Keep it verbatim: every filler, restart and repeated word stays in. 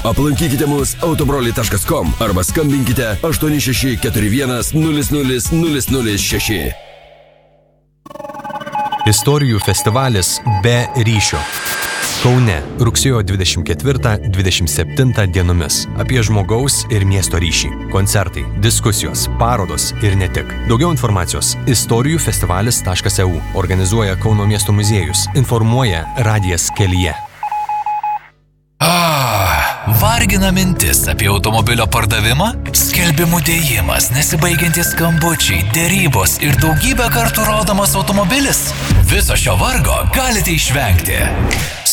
Aplankykite mus autobroliai taškas com arba skambinkite aštuoni šeši keturi vienas nulis nulis nulis nulis šeši. Istorijų festivalis Be ryšio. Kaune rugsėjo dvidešimt ketvirtą - dvidešimt septintą dienomis. Apie žmogaus ir miesto ryšį. Koncertai, diskusijos, parodos ir ne tik. Daugiau informacijos istorijų festivalis taškas e u. Organizuoja Kauno miesto muziejus. Informuoja Radijas Kelyje. Ah, vargina mintis apie automobilio pardavimą? Skelbimų dėjimas, nesibaigiantys skambučiai, dėrybos ir daugybę kartų rodomas automobilis? Viso šio vargo galite išvengti.